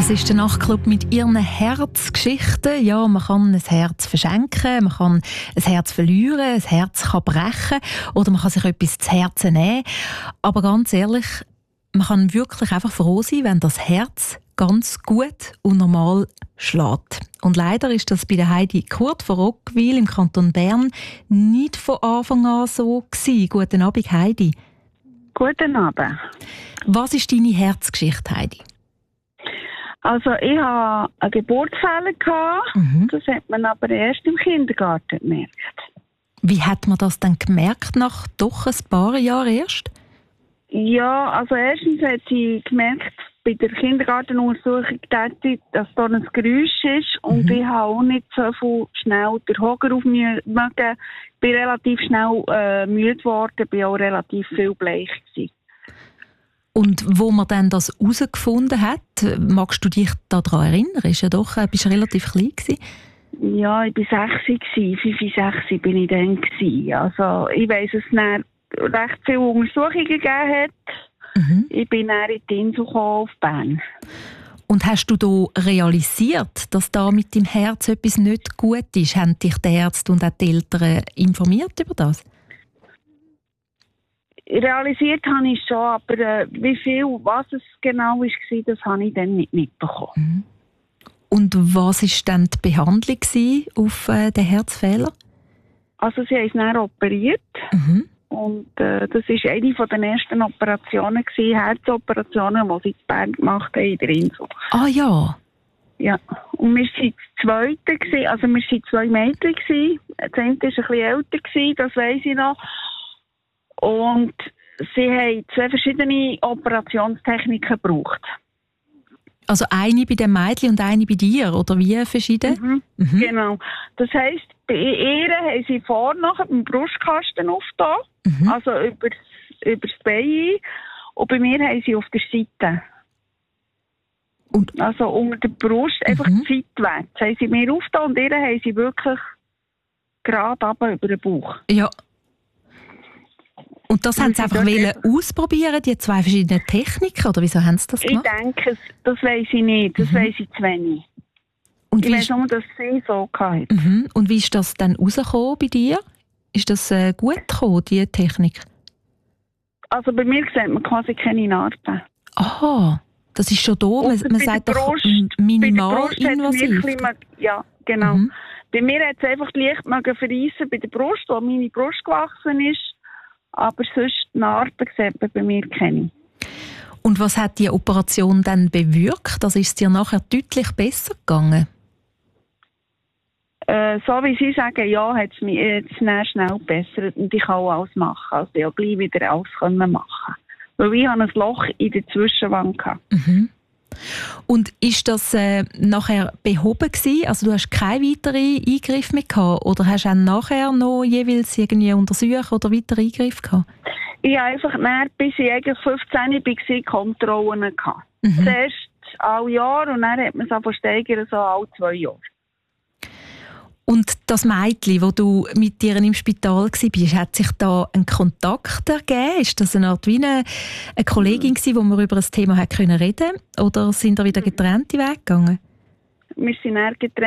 Das ist der Nachtclub mit ihren Herzgeschichten. Ja, man kann ein Herz verschenken, man kann ein Herz verlieren, ein Herz kann brechen oder man kann sich etwas zu Herzen nehmen. Aber ganz ehrlich, man kann wirklich einfach froh sein, wenn das Herz ganz gut und normal schlägt. Und leider ist das bei der Heidi Kurt von Roggwil im Kanton Bern nicht von Anfang an so gewesen. Guten Abend, Heidi. Guten Abend. Was ist deine Herzgeschichte, Heidi? Also ich hatte einen Geburtsfehler gehabt. Das hat man aber erst im Kindergarten gemerkt. Wie hat man das dann gemerkt, nach doch ein paar Jahren erst? Ja, also erstens hat sie gemerkt, bei der Kindergartenuntersuchung, dass da ein Geräusch ist und ich habe auch nicht so viel schnell den Hocker aufmögen. Ich bin relativ schnell müde geworden, bin auch relativ viel bleich gewesen. Und wo man dann das herausgefunden hat, magst du dich daran erinnern? Ist ja doch, bist du relativ klein gewesen? Ja, ich war 6 gewesen, 5, 6 bin ich dann gewesen. Also ich weiss, dass es dann recht viele Untersuchungen gegeben hat. Ich bin dann in die Insel auf Bern. Und hast du da realisiert, dass da mit deinem Herz etwas nicht gut ist? Haben dich die Ärzte und auch die Eltern informiert über das? Realisiert habe ich schon, aber wie viel, was es genau war, das habe ich dann nicht mitbekommen. Und was war dann die Behandlung auf den Herzfehler? Also sie haben es dann operiert. Und das war eine von den ersten Operationen, Herzoperationen, die sie in Bern gemacht haben in der Insel. Ah ja. Ja, und wir waren die Zweite, also wir waren 2 Mädchen gewesen. Das eine war ein bisschen älter gewesen, das weiss ich noch. Und sie haben 2 verschiedene Operationstechniken gebraucht. Also eine bei dem Mädchen und eine bei dir, oder wie verschieden? Genau. Das heisst, bei ihr haben sie vorne noch den Brustkasten aufgetan, also über das Bein. Und bei mir haben sie auf der Seite. Also unter der Brust, einfach seitwärts. Haben sie mir aufgetan und ihr haben sie wirklich gerade runter über den Bauch. Ja. Und das haben sie einfach ausprobieren, die 2 verschiedenen Techniken, oder wieso haben sie das gemacht? Ich denke, das weiss ich nicht, das weiss ich zu wenig. Und ich weiss nur, dass sie so hatte. Und wie ist das dann rausgekommen bei dir? Ist das gut gekommen, diese Technik? Also bei mir sieht man quasi keine Narben. Aha, das ist schon da. Man sagt doch minimal invasiv. Ja, genau. Bei mir hat es einfach leicht verreissen bei der Brust, wo meine Brust gewachsen ist. Aber sonst Narben sieht man bei mir keine. Und was hat die Operation dann bewirkt? Also ist es dir nachher deutlich besser gegangen? So wie Sie sagen, ja, hat es mir schnell gebessert und ich kann auch alles machen. Also ich konnte gleich wieder alles machen. Weil ich hatte ein Loch in der Zwischenwand hatte. Und ist das nachher behoben gewesen? Also du hast keine weiteren Eingriffe mehr gehabt? Oder hast du auch nachher noch jeweils irgendwie Untersuchungen oder weitere Eingriffe gehabt? Ich habe einfach bis ich eigentlich 15 war, Kontrollen gehabt. Zuerst alle Jahre und dann hat man es auch versteigern, so alle 2 Jahre. Und das Mädchen, wo du mit dir im Spital warst, hat sich da ein Kontakt ergeben? Ist das eine Art wie eine Kollegin gewesen, wo wir über ein Thema reden konnten? Oder sind da wieder getrennte Wege gegangen? Wir sind getrennt.